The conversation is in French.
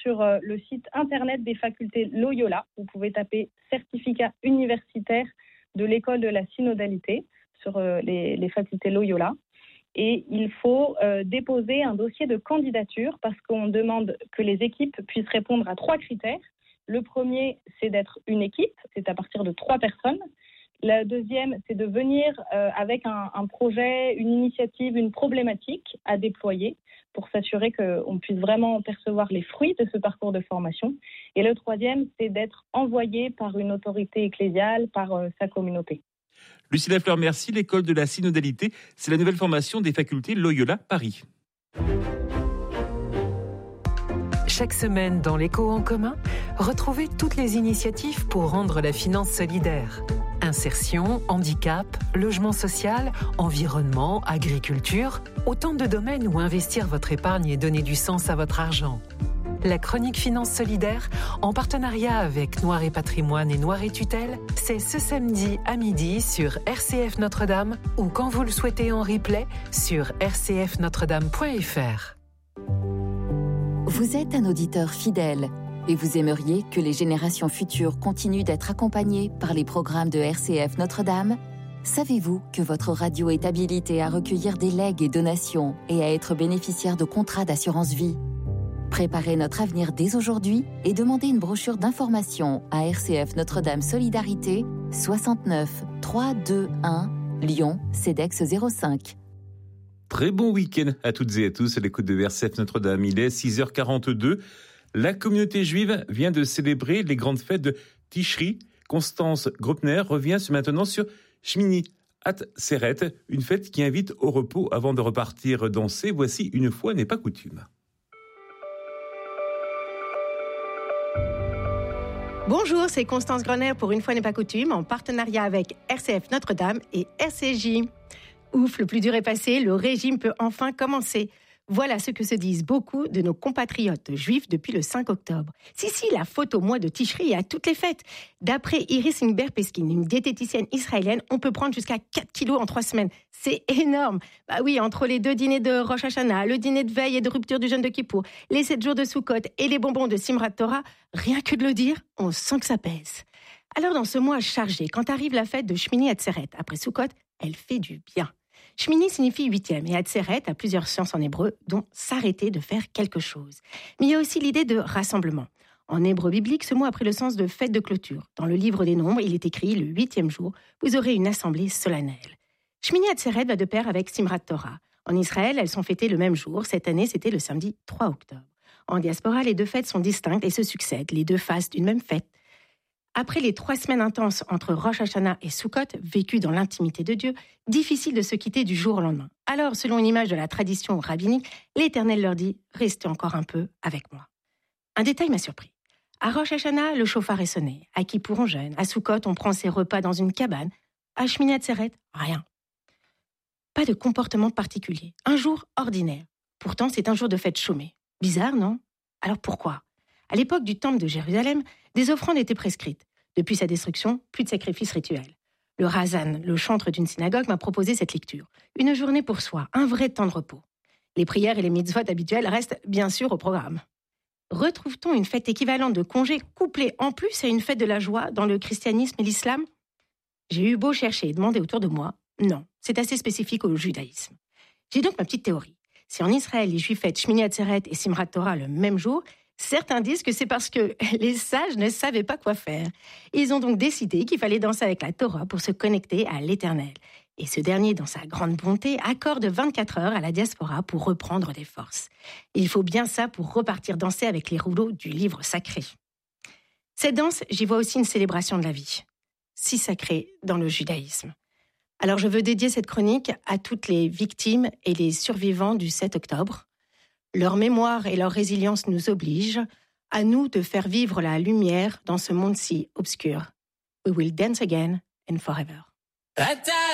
sur le site internet des facultés Loyola. Vous pouvez taper certificat universitaire de l'école de la synodalité sur les facultés Loyola. Et il faut déposer un dossier de candidature parce qu'on demande que les équipes puissent répondre à 3 critères. Le premier, c'est d'être une équipe, c'est à partir de 3 personnes. La deuxième, c'est de venir avec un projet, une initiative, une problématique à déployer pour s'assurer qu'on puisse vraiment percevoir les fruits de ce parcours de formation. Et le troisième, c'est d'être envoyé par une autorité ecclésiale, par sa communauté. Lucie Lafleur, merci. L'école de la synodalité, c'est la nouvelle formation des facultés Loyola Paris. Chaque semaine dans l'Écho en commun, retrouvez toutes les initiatives pour rendre la finance solidaire. Insertion, handicap, logement social, environnement, agriculture, autant de domaines où investir votre épargne et donner du sens à votre argent. La chronique Finance Solidaire, en partenariat avec Noir et Patrimoine et Noir et Tutelle, c'est ce samedi à midi sur RCF Notre-Dame ou quand vous le souhaitez en replay sur rcfnotredame.fr. Vous êtes un auditeur fidèle et vous aimeriez que les générations futures continuent d'être accompagnées par les programmes de RCF Notre-Dame ? Savez-vous que votre radio est habilitée à recueillir des legs et donations et à être bénéficiaire de contrats d'assurance vie ? Préparez notre avenir dès aujourd'hui et demandez une brochure d'information à RCF Notre-Dame Solidarité, 69 321 Lyon, CEDEX 05. Très bon week-end à toutes et à tous à l'écoute de RCF Notre-Dame. Il est 6h42. La communauté juive vient de célébrer les grandes fêtes de Tishri. Constance Gropner revient maintenant sur Shmini Atzeret, une fête qui invite au repos avant de repartir danser. Voici Une fois n'est pas coutume. Bonjour, c'est Constance Gropner pour Une fois n'est pas coutume, en partenariat avec RCF Notre-Dame et RCJ. Ouf, le plus dur est passé, le régime peut enfin commencer. Voilà ce que se disent beaucoup de nos compatriotes juifs depuis le 5 octobre. Si, la faute au mois de Tishri est à toutes les fêtes. D'après Iris Ingber-Peskin, une diététicienne israélienne, on peut prendre jusqu'à 4 kilos en 3 semaines. C'est énorme. Bah oui, entre les 2 dîners de Rosh Hashanah, le dîner de veille et de rupture du jeûne de Kippour, les 7 jours de Sukkot et les bonbons de Simrat Torah, rien que de le dire, on sent que ça pèse. Alors dans ce mois chargé, quand arrive la fête de Shmini Atzeret, après Sukkot, elle fait du bien. Shmini signifie 8e et Atzeret a plusieurs sens en hébreu, dont s'arrêter de faire quelque chose. Mais il y a aussi l'idée de rassemblement. En hébreu biblique, ce mot a pris le sens de fête de clôture. Dans le livre des Nombres, il est écrit le 8e jour, vous aurez une assemblée solennelle. Shmini Atzeret va de pair avec Simrat Torah. En Israël, elles sont fêtées le même jour. Cette année, c'était le samedi 3 octobre. En diaspora, les 2 fêtes sont distinctes et se succèdent, les 2 faces d'une même fête. Après les 3 semaines intenses entre Rosh Hashanah et Sukkot, vécues dans l'intimité de Dieu, difficile de se quitter du jour au lendemain. Alors, selon une image de la tradition rabbinique, l'Éternel leur dit « Restez encore un peu avec moi ». Un détail m'a surpris. À Rosh Hashanah, le chauffard est sonné. À Kippour, on jeûne. À Sukkot, on prend ses repas dans une cabane. À Shmini Atzeret, rien. Pas de comportement particulier. Un jour ordinaire. Pourtant, c'est un jour de fête chômée. Bizarre, non ? Alors pourquoi ? À l'époque du temple de Jérusalem, des offrandes étaient prescrites. Depuis sa destruction, plus de sacrifices rituels. Le Razan, le chantre d'une synagogue, m'a proposé cette lecture. Une journée pour soi, un vrai temps de repos. Les prières et les mitzvot habituelles restent bien sûr au programme. Retrouve-t-on une fête équivalente de congé couplée en plus à une fête de la joie dans le christianisme et l'islam ? J'ai eu beau chercher et demander autour de moi, non, c'est assez spécifique au judaïsme. J'ai donc ma petite théorie. Si en Israël les Juifs fêtent Shmini Atzeret et Simrat Torah le même jour, certains disent que c'est parce que les sages ne savaient pas quoi faire. Ils ont donc décidé qu'il fallait danser avec la Torah pour se connecter à l'Éternel. Et ce dernier, dans sa grande bonté, accorde 24 heures à la diaspora pour reprendre des forces. Il faut bien ça pour repartir danser avec les rouleaux du livre sacré. Cette danse, j'y vois aussi une célébration de la vie, si sacrée dans le judaïsme. Alors je veux dédier cette chronique à toutes les victimes et les survivants du 7 octobre. Leur mémoire et leur résilience nous obligent, à nous de faire vivre la lumière dans ce monde si obscur. We will dance again and forever.